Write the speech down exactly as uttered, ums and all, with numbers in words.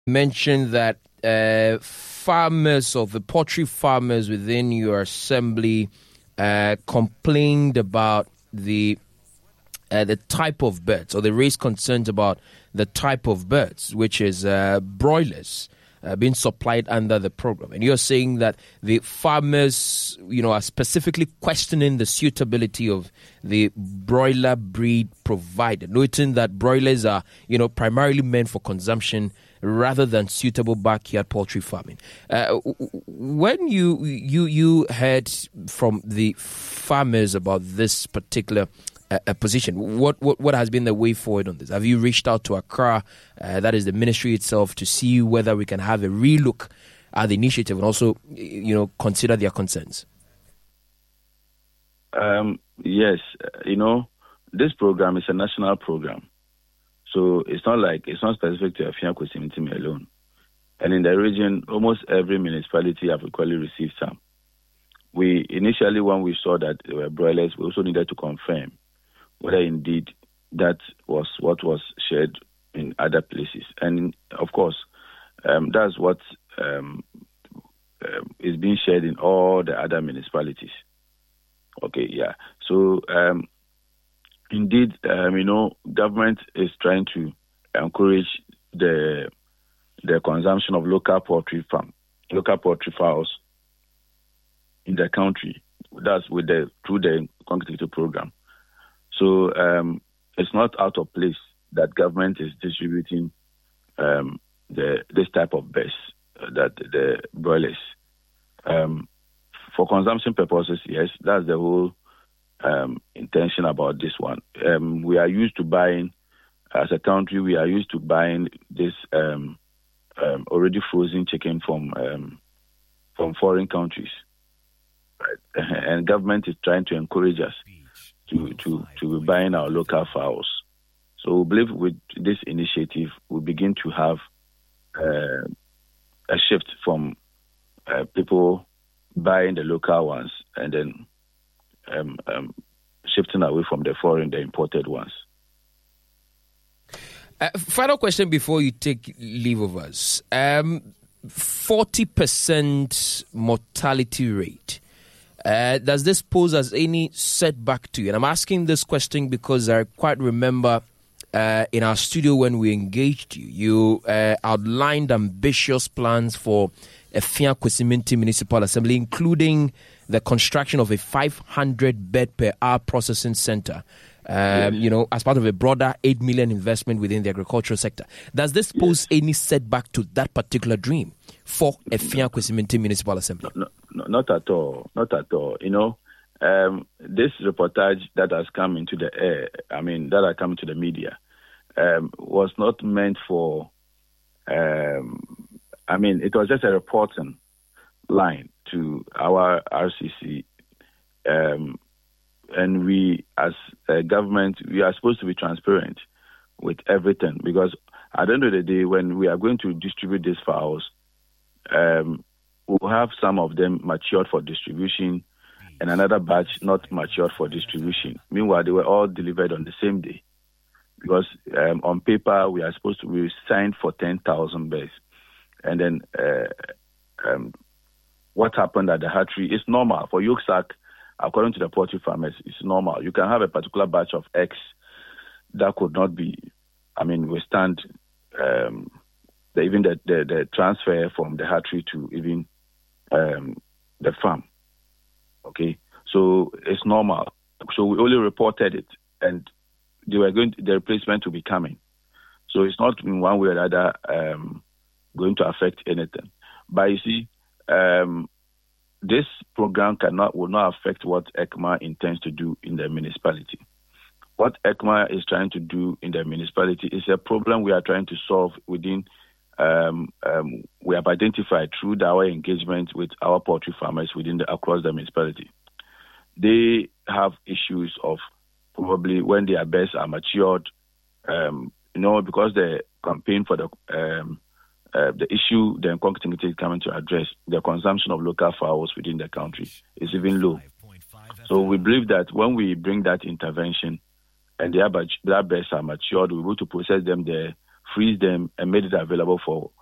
mentioned that uh, farmers or the poultry farmers within your assembly uh, complained about the uh, the type of birds, or they raised concerns about the type of birds, which is uh, broilers. Uh, being supplied under the program. And you're saying that the farmers, you know, are specifically questioning the suitability of the broiler breed provided, noting that broilers are, you know, primarily meant for consumption rather than suitable backyard poultry farming. Uh, when you you you heard from the farmers about this particular a position, What, what what has been the way forward on this? Have you reached out to Accra, uh, that is the ministry itself, to see whether we can have a relook at the initiative and also, you know, consider their concerns? Um, yes, you know, this program is a national program, so it's not like it's not specific to Efia Kwesi Ntim alone. And in the region, almost every municipality have equally received some. We initially, when we saw that there were broilers, we also needed to confirm whether indeed that was what was shared in other places. And of course, um, that's what um, uh, is being shared in all the other municipalities. Okay, yeah. So, um, indeed, um, you know, government is trying to encourage the the consumption of local poultry farm, local poultry fowls in the country. That's with the through the Concrete program. So um, it's not out of place that government is distributing um, the this type of birds, uh, that the broilers. Um, for consumption purposes, yes, that's the whole um, intention about this one. Um, we are used to buying, as a country, we are used to buying this um, um, already frozen chicken from um, from foreign countries, right? And government is trying to encourage us to, to, to be buying our local fowls. So we believe with this initiative, we begin to have uh, a shift from uh, people buying the local ones and then um, um, shifting away from the foreign, the imported ones. Uh, final question before you take leave of us. Um, forty percent mortality rate. Uh, does this pose as any setback to you? And I'm asking this question because I quite remember uh, in our studio when we engaged you, you uh, outlined ambitious plans for Efia Kwesi Ntim Municipal Assembly, including the construction of a five hundred bed per hour processing center, um, yes. you know, as part of a broader eight million investment within the agricultural sector. Does this pose yes. any setback to that particular dream for Efia Kwesi Ntim Municipal Assembly? No, no, not at all. Not at all. You know, um, this reportage that has come into the air, I mean, that has come to the media, um, was not meant for, um, I mean, it was just a reporting line to our R C C. Um, and we, as a government, we are supposed to be transparent with everything, because at the end of the day, when we are going to distribute these fowls, um, we'll have some of them matured for distribution and another batch not matured for distribution. Meanwhile, they were all delivered on the same day, because um, on paper, we are supposed to be signed for ten thousand birds. And then uh, um, what happened at the hatchery is normal. For yolk sack, according to the poultry farmers, it's normal. You can have a particular batch of eggs that could not be, I mean, withstand um, the, even the, the, the transfer from the hatchery to even um, the farm. Okay? So it's normal. So we only reported it, and they were going to, the replacement to be coming. So it's not in one way or another um, going to affect anything. But you see, um, this program cannot will not affect what ECMA intends to do in the municipality. What ECMA is trying to do in the municipality is a problem we are trying to solve within. Um, um, we have identified through our engagement with our poultry farmers within the across the municipality. They have issues of probably when their birds are matured, um, you know, because the campaign for the um, Uh, the issue the Nkonkiti is coming to address, the consumption of local fowls within the country, is even low. So we believe that when we bring that intervention and their, their birds are matured, we're able to process them there, freeze them, and make it available for